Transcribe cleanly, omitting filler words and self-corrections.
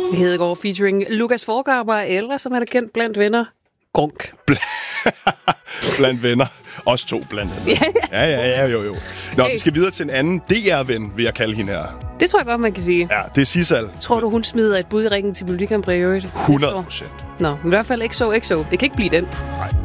Hedegaard featuring Lukas Forgaber, eller som han er kendt blandt venner, Grunk. Blandt venner. Også 2 blandt venner. Ja, jo. Nå, vi skal videre til en anden DR-ven, vil jeg kalde hende her. Det tror jeg godt, man kan sige. Ja, det er Sissal. Tror du, hun smider et bud i ringen til Melodi Grand Prix i øvrigt? 100%. Nå, men i hvert fald XO. Det kan ikke blive den. Nej.